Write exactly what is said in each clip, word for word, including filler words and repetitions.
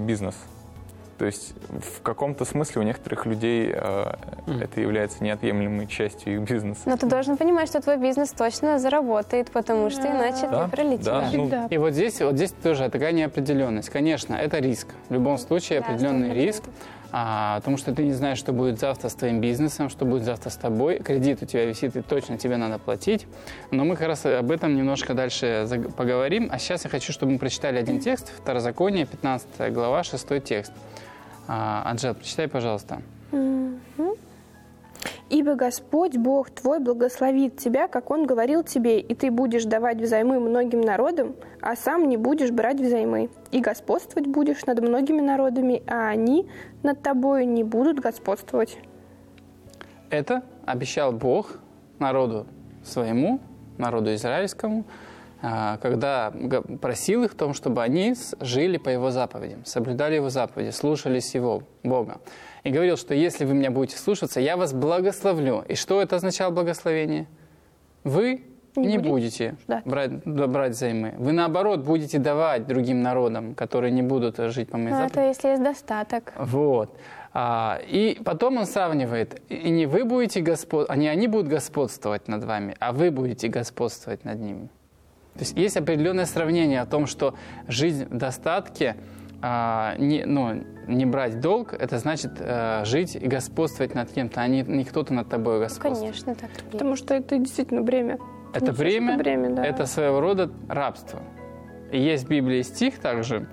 бизнес. То есть в каком-то смысле у некоторых людей э, mm. это является неотъемлемой частью их бизнеса. Но ты должен понимать, что твой бизнес точно заработает, потому что иначе да, ты пролетишь. Да, ну, да. И вот здесь, вот здесь тоже такая неопределенность. Конечно, это риск. В любом случае Да, определенный сто процентов. риск, а, потому что ты не знаешь, что будет завтра с твоим бизнесом, что будет завтра с тобой. Кредит у тебя висит, и точно тебе надо платить. Но мы как раз об этом немножко дальше поговорим. А сейчас я хочу, чтобы мы прочитали один текст. Второзаконие, пятнадцатая глава, шестой текст. А, Анжел, прочитай, пожалуйста. Mm-hmm. «Ибо Господь, Бог твой, благословит тебя, как Он говорил тебе, и ты будешь давать взаймы многим народам, а сам не будешь брать взаймы. И господствовать будешь над многими народами, а они над тобою не будут господствовать». Это обещал Бог народу своему, народу израильскому, когда просил их в том, чтобы они жили по Его заповедям, соблюдали Его заповеди, слушались Его, Бога. И говорил, что если вы меня будете слушаться, я вас благословлю. И что это означало благословение? Вы не, не будете, будете брать, брать взаймы. Вы, наоборот, будете давать другим народам, которые не будут жить по моей ну, заповеди. Это если есть достаток. Вот. А, и потом он сравнивает, и не вы будете господствовать, не они будут господствовать над вами, а вы будете господствовать над ними. То есть есть определенное сравнение о том, что жизнь в достатке, а, не, ну, не брать долг, это значит а, жить и господствовать над кем-то, а не, не кто-то над тобой господствует. Конечно, так. Потому что это действительно бремя. Это бремя, бремя да. это своего рода рабство. И есть в Библии стих также,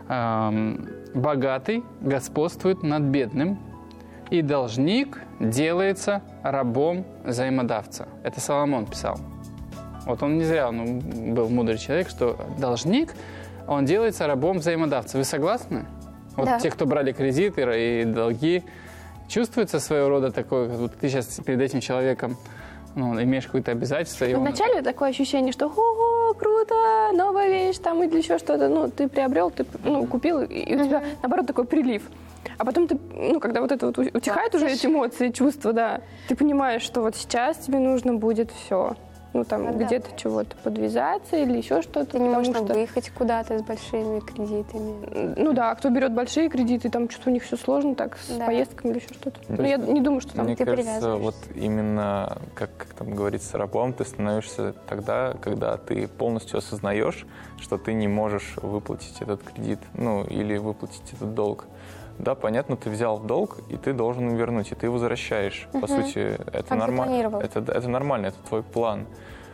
эм, богатый господствует над бедным, и должник делается рабом взаимодавца. Это Соломон писал. Вот он не зря он был мудрый человек, что должник, он делается рабом взаимодавца. Вы согласны? Вот да. те, кто брали кредиты и долги, чувствуется своего рода такое, вот ты сейчас перед этим человеком ну, имеешь какое-то обязательство. И он... Вначале такое ощущение, что «О, круто, новая вещь» там, или еще что-то. Ну, ты приобрел, ты ну, купил, и у тебя, наоборот, такой прилив. А потом ты, ну, когда вот это вот утихает да, уже эти эмоции, чувства, да, ты понимаешь, что вот сейчас тебе нужно будет все. Ну, там, а где-то да. чего-то подвязаться или еще что-то. Ты не можешь что... выехать куда-то с большими кредитами. Ну да, кто берет большие кредиты, там что-то у них все сложно, так, с да. поездками или еще что-то. Но я не думаю, что там мне ты кажется, привязываешься. Вот именно, как, как там говорится, рабом ты становишься тогда, когда ты полностью осознаешь, что ты не можешь выплатить этот кредит, ну, или выплатить этот долг. Да, понятно, ты взял в долг, и ты должен вернуть, и ты возвращаешь. Угу. По сути, это нормально. Это, это нормально, это твой план.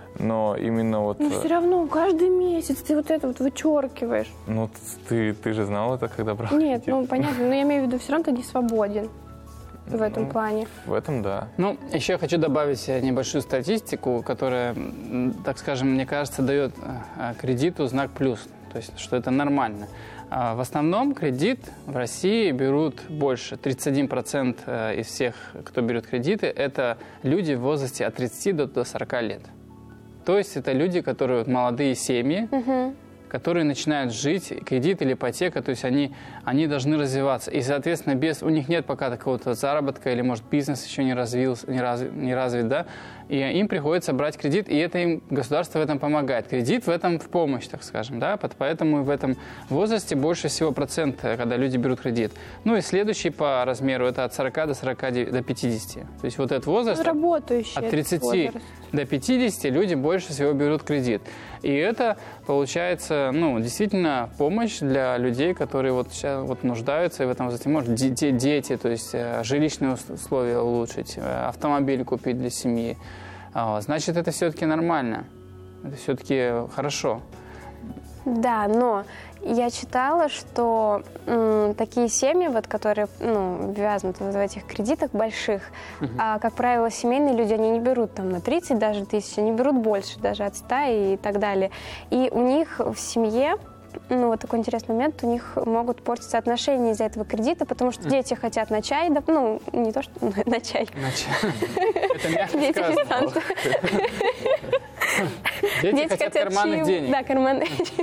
Но именно вот... Но все равно каждый месяц ты вот это вот вычеркиваешь. Ну, ты, ты же знал это, когда брал Нет, кредит. ну, понятно, но я имею в виду, все равно ты не свободен в ну, этом плане. В этом, да. Ну, еще я хочу добавить небольшую статистику, которая, так скажем, мне кажется, дает кредиту знак плюс. То есть, что это нормально. В основном кредит в России берут больше. тридцать один процент из всех, кто берет кредиты, это люди в возрасте от тридцати до сорока лет. То есть это люди, которые молодые семьи, угу. которые начинают жить, кредит или ипотека, то есть они, они должны развиваться. И, соответственно, без, у них нет пока такого-то заработка, или, может, бизнес еще не, развился, не, раз, не развит, да, и им приходится брать кредит, и это им государство в этом помогает. Кредит в этом в помощь, так скажем, да, поэтому в этом возрасте больше всего процент, когда люди берут кредит. Ну и следующий по размеру это от сорока до сорока до пятидесяти. То есть вот этот возраст, работающий от тридцати до пятидесяти люди больше всего берут кредит. И это получается, ну, действительно помощь для людей, которые вот сейчас вот нуждаются и в этом возрасте. Может, дети, дети, то есть жилищные условия улучшить, автомобиль купить для семьи. Значит, это все-таки нормально. Это все-таки хорошо. Да, но я читала, что м, такие семьи, вот, которые ну, ввязнут в этих кредитах больших, uh-huh. а, как правило, семейные люди, они не берут там на тридцать даже тысяч, они берут больше, даже от ста и так далее. И у них в семье, ну, вот такой интересный момент, у них могут портиться отношения из-за этого кредита, потому что дети хотят на чай, да, ну, не то, что на чай. На чай. Это мягко сказано. Дети хотят карманных денег. Да, карманных денег.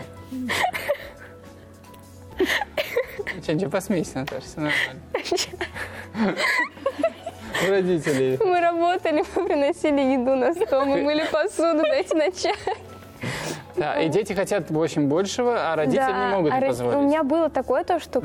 Ничего, ничего, посмейся, Наташа, все нормально. У родителей. Мы работали, мы приносили еду на стол, мы мыли посуду, дайте на чай. Да, и дети хотят очень большего, а родители Да, не могут а им ро- позволить. У меня было такое то, что